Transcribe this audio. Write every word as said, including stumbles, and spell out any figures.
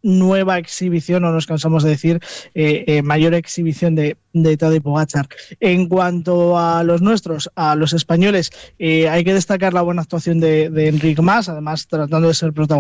nueva exhibición, no nos cansamos de decir, eh, eh, mayor exhibición de, de Tadej Pogačar. En cuanto a los nuestros, a los españoles, eh, hay que destacar la buena actuación de, de Enric Mas, además tratando de ser protagonista